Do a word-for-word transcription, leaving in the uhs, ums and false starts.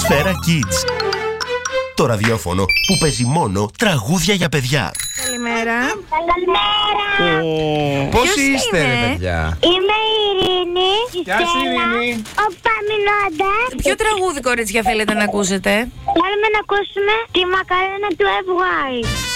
Σφαίρα Kids. Το ραδιόφωνο που παίζει μόνο τραγούδια για παιδιά. Καλημέρα. Καλημέρα. Oh. Πώς είστε, ρε παιδιά? Είμαι η Ειρήνη. Γεια σου, Ειρήνη. Ο Παμινώντας. Ποιο τραγούδι, κορίτσια, θέλετε να ακούσετε? Θέλουμε να ακούσουμε τη Μακαρένα του εφ γουάι.